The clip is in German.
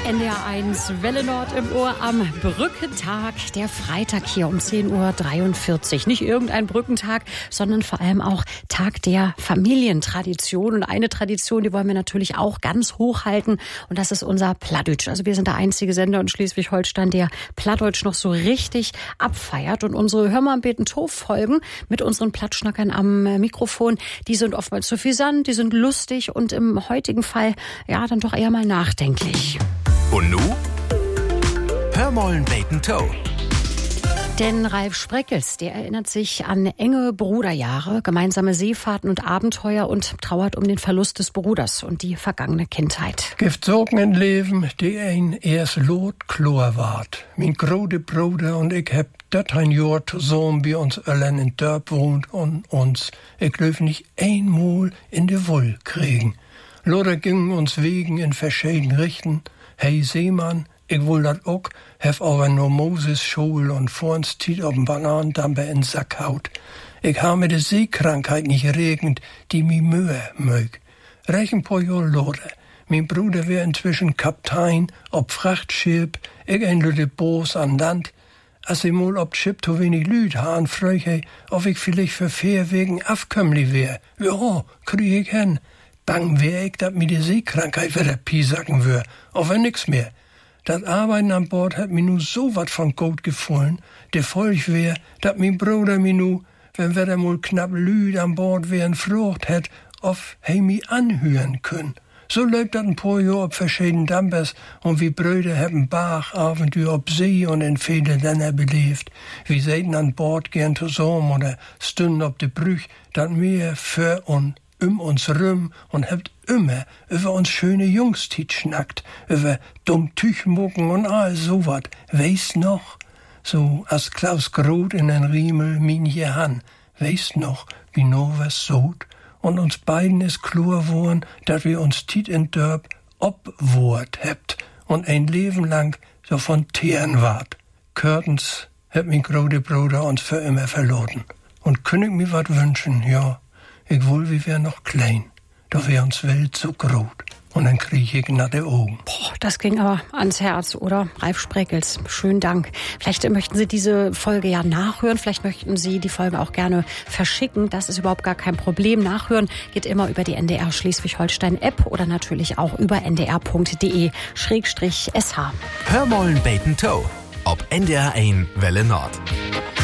NDR1 Welle Nord im Ohr am Brückentag, der Freitag hier um 10:43 Uhr. Nicht irgendein Brückentag, sondern vor allem auch Tag der Familientradition. Und eine Tradition, die wollen wir natürlich auch ganz hochhalten. Und das ist unser Plattdeutsch. Also wir sind der einzige Sender in Schleswig-Holstein, der Plattdeutsch noch so richtig abfeiert. Und unsere Hör mal am Beten Tof-Folgen mit unseren Plattschnackern am Mikrofon, die sind oftmals suffisant, die sind lustig und im heutigen Fall ja dann doch eher mal nachdenklich. Und nu? Hör mollen Beten Toe. Denn Ralf Spreckels, der erinnert sich an enge Bruderjahre, gemeinsame Seefahrten und Abenteuer und trauert um den Verlust des Bruders und die vergangene Kindheit. Gibt Sorgen im Leben, die ein erst lot klar ward. Mein großer Bruder und ich hab dort ein Jahr zusammen bei uns allen in Dörp wohnt und uns, ich glaub nicht einmal in die Woll kriegen. Loder gingen uns Wegen in verschiedenen Richten. Hey Seemann, ich will dat auch, hef aber nur Moses Schul und vor uns tiet auf den Bananendamper in Sack haut. Ich ha mir de Seekrankheit nicht regend, die mi Mühe mög. Reich ein paar Jahr Loder. Mein Bruder wär inzwischen Kaptein, ob Frachtschiff, ich ein lüde Boos an Land. Als ich mal ob Schiff zu wenig Lüd han, freu ich, ob ich vielleicht für Fair wegen Afkömmli wär. Ja, krieg ich hin. Bang wär ich, dat mir die Seekrankheit wieder piesacken wär, aber nix mehr. Das Arbeiten an Bord hat mir nu so wat von Gut gefallen, de Folg wär, dat mein Bruder mir nu, wenn wir da mal knapp Lüd an Bord wären, frucht hätt, auf he mi anhören können. So läuft dat ein paar Jahr ob verschiedenen Dampers und wie Brüder haben Bachabenteuer ob See und in viele Länder belebt. Wir säten an Bord gern zusammen oder stünden ob de Brüch, dat mir für und uns rum und habt immer über uns schöne Jungstiet schnackt, über dumm Tüchmucken und all so wat. Weißt noch? So als Klaus Groth in den Riemel min hier han. Weißt noch, wie no was sot? Und uns beiden ist klar worn, dat wir uns tiet in Dörp obwort hebt und ein Leben lang so von Teeren wart. Körtens hat mein großer Bruder uns für immer verloren. Und könnt ich mir wat wünschen, ja. Ich will, wir wär noch klein, doch wär uns Welt so groß. Und dann krieg ich nach den Augen. Boah, das ging aber ans Herz, oder? Ralf Spreckels, schönen Dank. Vielleicht möchten Sie diese Folge ja nachhören, vielleicht möchten Sie die Folge auch gerne verschicken. Das ist überhaupt gar kein Problem. Nachhören geht immer über die NDR Schleswig-Holstein-App oder natürlich auch über ndr.de/sh. Hör mollen Beten Toe. Ob NDR1 Welle Nord.